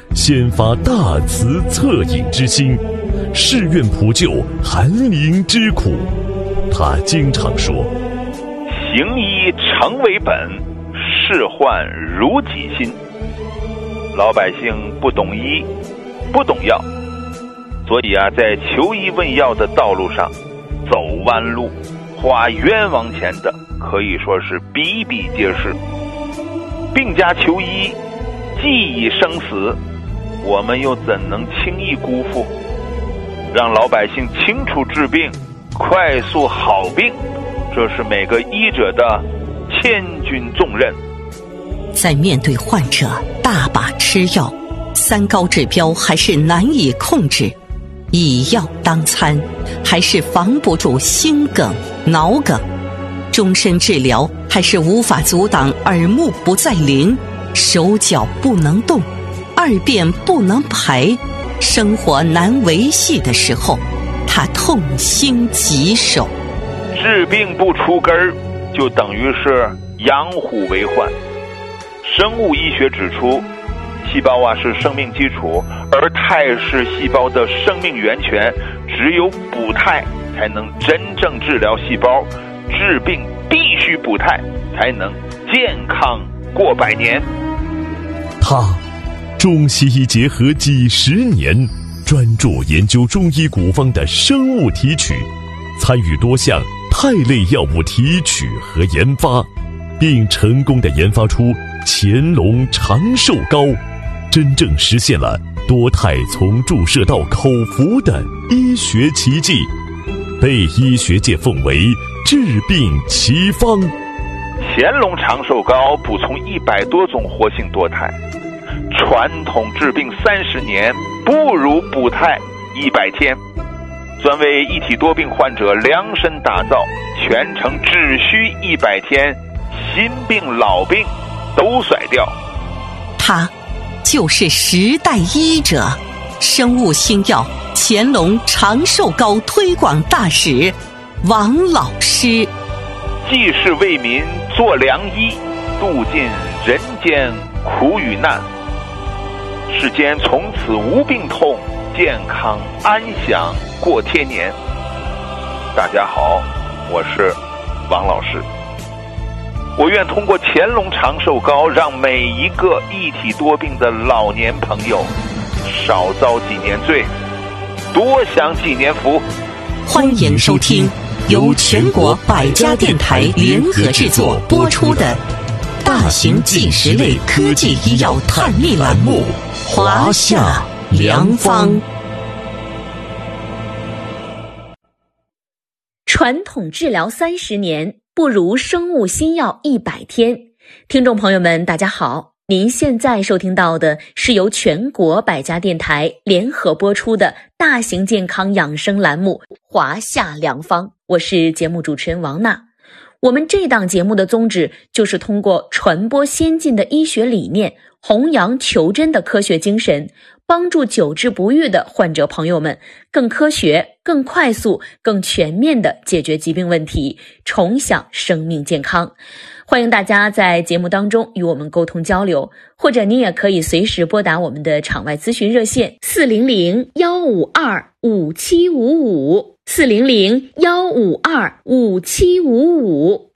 先发大慈恻隐之心，誓愿普救寒灵之苦。他经常说， 行医诚为本，事患如己心。老百姓不懂医，不懂药，所以在求医问药的道路上走弯路，花冤枉钱的可以说是比比皆是。病家求医，既已生死，我们又怎能轻易辜负？让老百姓清楚治病，快速好病，这是每个医者的千钧重任。 在面对患者大把吃药，3高指标还是难以控制，以药当餐还是防不住心梗、脑梗，终身治疗还是无法阻挡耳目不再灵，手脚不能动，2便不能排，生活难维系的时候，他痛心疾首。 治病不除根儿，就等于是养虎为患。生物医学指出，细胞是生命基础，而肽是细胞的生命源泉，只有补肽才能真正治疗细胞，治病必须补肽，才能健康过100年。 他中西医结合几十年，专注研究中医古方的生物提取，参与多项肽类药物提取和研发，并成功地研发出乾隆长寿膏，真正实现了多肽从注射到口服的医学奇迹，被医学界奉为治病奇方。 乾隆长寿膏补充100多种活性多肽，传统治病30年，不如补肽100天，专为一体多病患者量身打造，全程只需100天，新病老病都甩掉。 他就是时代医者，生物新药乾隆长寿膏推广大使王老师。 济世为民做良医，度尽人间苦与难，世间从此无病痛，健康安详过天年。大家好，我是王老师。我愿通过乾隆长寿膏，让每一个一体多病的老年朋友少遭几年罪，多享几年福。 欢迎收听由全国100家电台联合制作播出的大型纪实类科技医药探秘栏目《华夏良方》。 传统治疗30年，不如生物新药100天。听众朋友们，大家好，您现在收听到的是由全国100家电台联合播出的大型健康养生栏目《华夏良方》，我是节目主持人王娜。我们这档节目的宗旨就是通过传播先进的医学理念，弘扬求真的科学精神，帮助久治不愈的患者朋友们更科学、更快速、更全面地解决疾病问题，重享生命健康。欢迎大家在节目当中与我们沟通交流，或者您也可以随时拨打我们的场外咨询热线400-152-5755 400-152-5755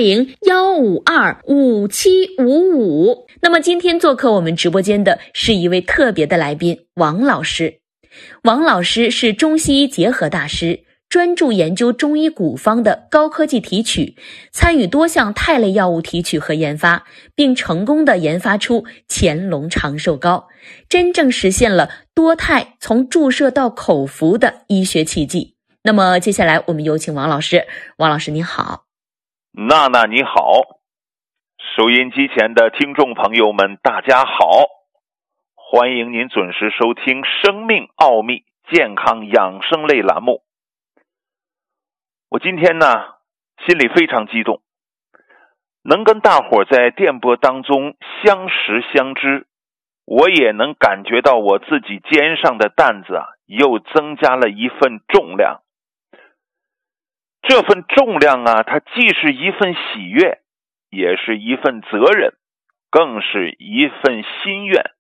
400-152-5755。那么今天做客我们直播间的是一位特别的来宾，王老师。王老师是中西医结合大师，专注研究中医古方的高科技提取，参与多项肽类药物提取和研发，并成功地研发出乾隆长寿膏，真正实现了多肽从注射到口服的医学奇迹。那么接下来我们有请王老师。王老师您好。 娜娜你好，收音机前的听众朋友们大家好，欢迎您准时收听生命奥秘健康养生类栏目。我今天心里非常激动，能跟大伙在电波当中相识相知，我也能感觉到我自己肩上的担子又增加了一份重量。这份重量它既是一份喜悦，也是一份责任，更是一份心愿。